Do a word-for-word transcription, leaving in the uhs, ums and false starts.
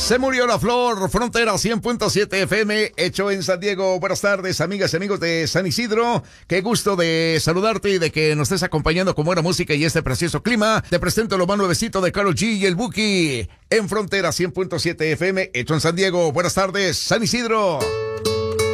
Se murió la flor, Frontera cien punto siete F M, hecho en San Diego. Buenas tardes, amigas y amigos de San Isidro. Qué gusto de saludarte y de que nos estés acompañando con buena música y este precioso clima. Te presento lo más nuevecito de Karol G y el Buki en Frontera cien punto siete F M, hecho en San Diego. Buenas tardes, San Isidro.